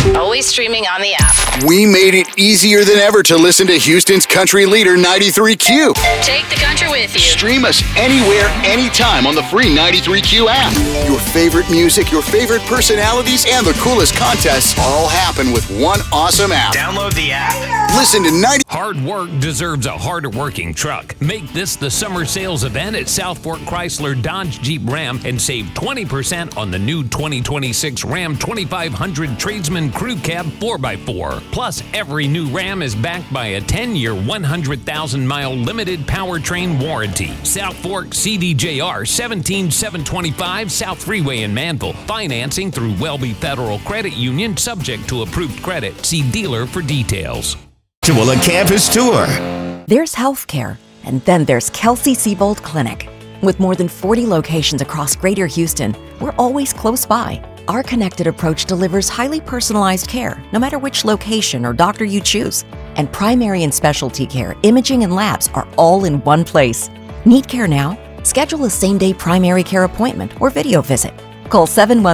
Always streaming on the app. We made it easier than ever to listen to Houston's country leader, 93Q. Take the country with you. Stream us anywhere, anytime on the free 93Q app. Your favorite music, your favorite personalities, and the coolest contests all happen with one awesome app. Download the app. Listen to 90. Hard work deserves a harder working truck. Make this the summer sales event at South Fork Chrysler Dodge Jeep Ram and save 20% on the new 2026 Ram 2500 Tradesman Crew Cab 4x4. Plus, every new Ram is backed by a 10-year, 100,000-mile limited powertrain warranty. South Fork CDJR 17725 South Freeway in Manville. Financing through Welby Federal Credit Union, subject to approved credit. See dealer for details. A campus tour. There's healthcare, and then there's Kelsey-Seybold Clinic. With more than 40 locations across Greater Houston, we're always close by. Our connected approach delivers highly personalized care, no matter which location or doctor you choose. And primary and specialty care, imaging, and labs are all in one place. Need care now? Schedule a same-day primary care appointment or video visit. Call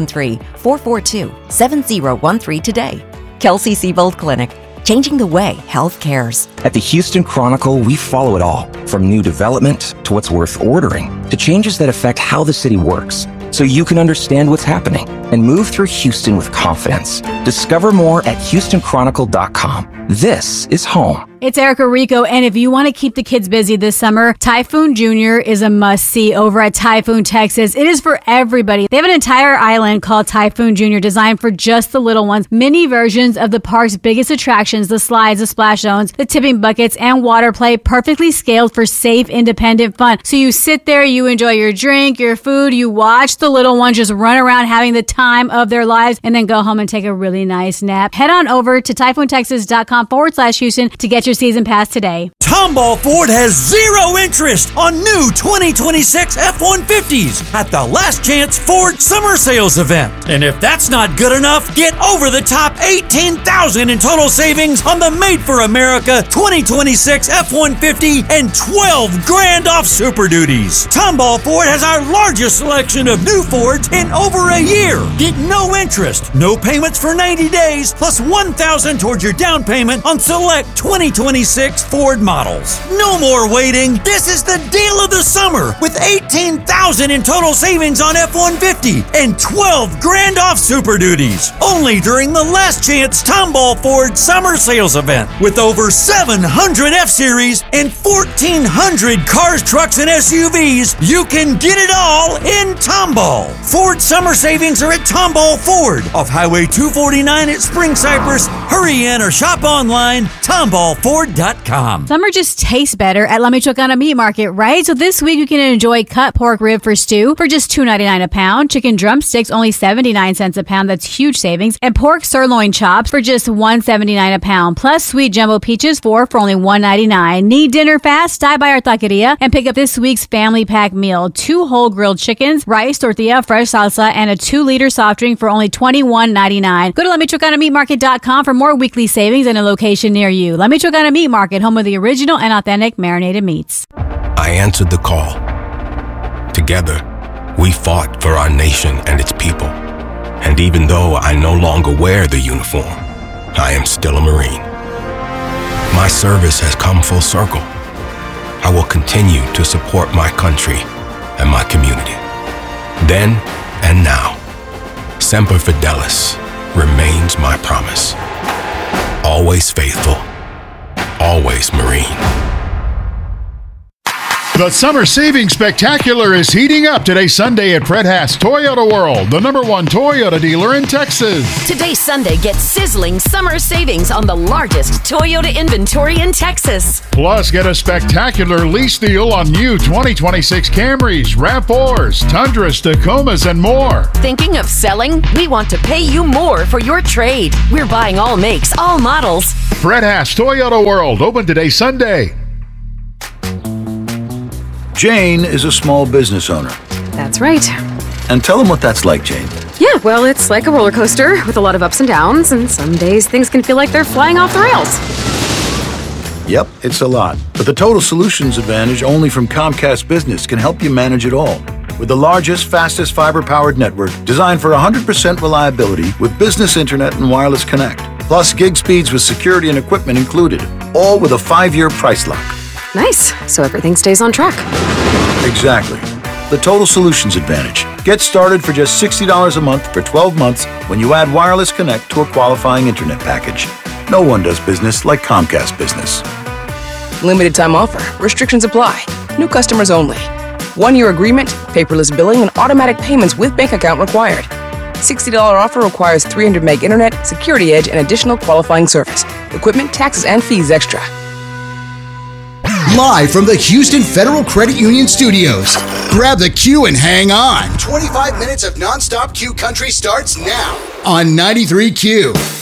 713-442-7013 today. Kelsey-Seybold Clinic. Changing the way health cares. At the Houston Chronicle, we follow it all, from new development to what's worth ordering, to changes that affect how the city works, so you can understand what's happening and move through Houston with confidence. Discover more at HoustonChronicle.com. This is home. It's Erica Rico, and if you want to keep the kids busy this summer, Typhoon Junior is a must-see over at Typhoon, Texas. It is for everybody. They have an entire island called Typhoon Junior designed for just the little ones. Mini versions of the park's biggest attractions, the slides, the splash zones, the tipping buckets, and water play, perfectly scaled for safe, independent fun. So you sit there, you enjoy your drink, your food, you watch the little ones just run around having the time of their lives, and then go home and take a really nice nap. Head on over to typhoontexas.com/Houston to get your season pass today. Tomball Ford has zero interest on new 2026 F-150s at the Last Chance Ford Summer Sales event. And if that's not good enough, get over the top $18,000 in total savings on the Made for America 2026 F-150 and 12 grand off Super Duties. Tomball Ford has our largest selection of new Fords in over a year. Get no interest, no payments for 90 days, plus $1,000 towards your down payment on select 2026 Ford models. No more waiting. This is the deal of the summer with $18,000 in total savings on F-150 and 12 grand off Super Duties. Only during the Last Chance Tomball Ford Summer Sales event with over 700 F-Series and 1,400 cars, trucks, and SUVs. You can get it all in Tomball. Ford summer savings are at Tomball Ford off Highway 249 at Spring Cypress. Hurry in or shop online, tomballford.com. Summer just tastes better at La Michoacana Meat Market, right? So this week you can enjoy cut pork rib for stew for just $2.99 a pound, chicken drumsticks only 79 cents a pound, that's huge savings, and pork sirloin chops for just $1.79 a pound, plus sweet jumbo peaches for only $1.99. Need dinner fast? Stop by our taqueria and pick up this week's family pack meal: 2 whole grilled chickens, rice, tortilla, fresh salsa, and a 2-liter soft drink for only $21.99. Go to LaMichoacanaMeatMarket.com for more weekly savings and a location near you. La Michoacana Meat Market, home of the original and authentic marinated meats. I answered the call. Together, we fought for our nation and its people. And even though I no longer wear the uniform, I am still a Marine. My service has come full circle. I will continue to support my country and my community. Then and now, Semper Fidelis remains my promise. Always faithful, always Marine. The Summer Savings Spectacular is heating up today Sunday at Fred Haas Toyota World, the #1 Toyota dealer in Texas. Today Sunday, get sizzling summer savings on the largest Toyota inventory in Texas. Plus, get a spectacular lease deal on new 2026 Camrys, RAV4s, Tundras, Tacomas, and more. Thinking of selling? We want to pay you more for your trade. We're buying all makes, all models. Fred Haas Toyota World, open today Sunday. Jane is a small business owner. That's right. And tell them what that's like, Jane. Yeah, well, it's like a roller coaster with a lot of ups and downs, and some days things can feel like they're flying off the rails. Yep, it's a lot. But the Total Solutions Advantage only from Comcast Business can help you manage it all. with the largest, fastest fiber-powered network designed for 100% reliability with business internet and wireless connect. Plus gig speeds with security and equipment included, all with a 5-year price lock. Nice. So everything stays on track. Exactly. The Total Solutions Advantage. Get started for just $60 a month for 12 months when you add wireless connect to a qualifying internet package. No one does business like Comcast Business. Limited time offer. Restrictions apply. New customers only. 1-year agreement, paperless billing, and automatic payments with bank account required. $60 offer requires 300 meg internet, security edge, and additional qualifying service. Equipment, taxes, and fees extra. Live from the Houston Federal Credit Union Studios. Grab the Q and hang on. 25 minutes of nonstop Q country starts now on 93Q.